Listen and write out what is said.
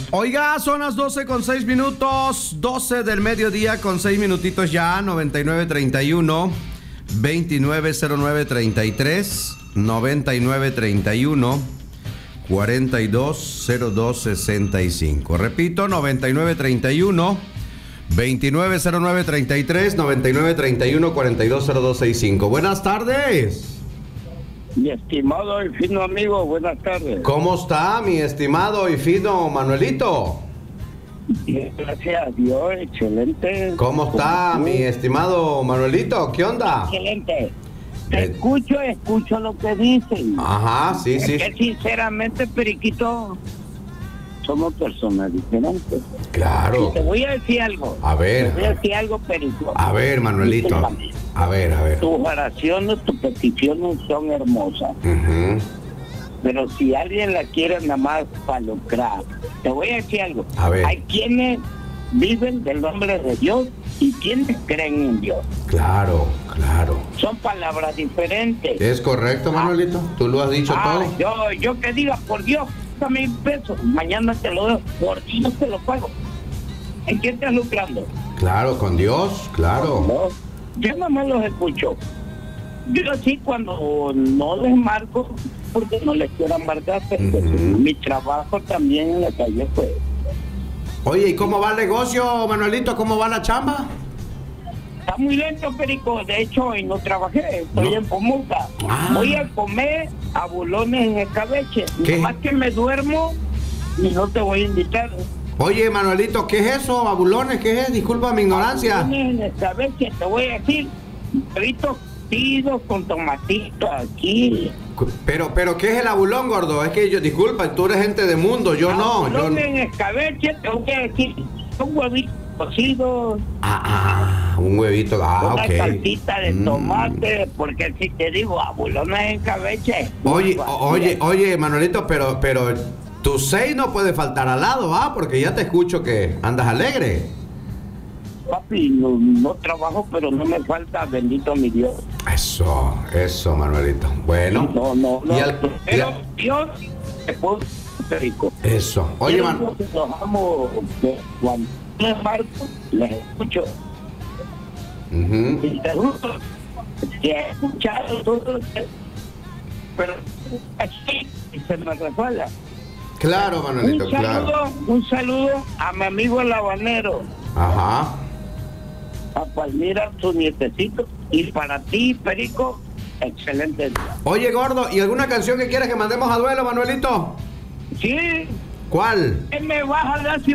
Oiga, son las 12:06, 12 del mediodía con 6 minutitos ya, 9931 290933, 9931 420265. Repito, 9931 290933, 9931 420265. Buenas tardes. Mi estimado y fino amigo, buenas tardes. ¿Cómo está mi estimado y fino Manuelito? Gracias a Dios, excelente. ¿Cómo está mi estimado Manuelito? ¿Qué onda? Excelente. Escucho lo que dicen. Ajá, sí, Es sí. que sinceramente, Periquito, somos personas diferentes. Claro. Te voy a decir algo. A ver. Te voy a decir algo, Perico. A ver, Manuelito. A ver. Tus oraciones, tus peticiones son hermosas. Ujú. Pero si alguien la quiere nada más para lucrar, te voy a decir algo. A ver. Hay quienes viven del nombre de Dios y quienes creen en Dios. Claro. Son palabras diferentes. ¿Es correcto, Manuelito? ¿Tú lo has dicho todo? Yo que diga, por Dios, $1,000, mañana te lo doy, por Dios te lo pago. ¿En qué estás lucrando? Claro, con Dios, claro. No, yo no me los escucho. Yo sí, cuando no les marco, porque no les quiero marcar, pero mi trabajo también en la calle fue. Oye, ¿y cómo va el negocio, Manuelito? ¿Cómo va la chamba? Está muy lento, Perico. De hecho, hoy no trabajé, estoy en Pomuca. Voy a comer abulones en escabeche. ¿Qué? Más que me duermo y no te voy a invitar. Oye, Manuelito, ¿qué es eso? ¿Abulones? ¿Qué es? Disculpa mi ignorancia. Abulones en escabeche, te voy a decir. Perritos cocidos con tomatitos aquí. Pero, ¿qué es el abulón, gordo? Es que yo, disculpa, tú eres gente de mundo, yo no. Abulones en escabeche, te voy a decir. Son huevitos cocidos. Un huevito, Una ok. salsita de tomate, porque si te digo abulones en escabeche. Oye, Manuelito, pero tu 6 no puede faltar al lado, porque ya te escucho que andas alegre. Papi, no trabajo, pero no me falta, bendito mi Dios. Eso, Manuelito. Bueno. No. Pero Dios te puso rico. Eso. Oye, Los amo, cuando les marco, les escucho. Y te juro que he escuchado todo, pero así se me resbala. claro, Manuelito, claro. Un saludo a mi amigo el habanero. Ajá. A Palmira, su nietecito, y para ti, Perico, excelente día. Oye, gordo, ¿y alguna canción que quieras que mandemos a duelo, Manuelito? Sí. ¿Cuál? ¿Qué me vas a dar si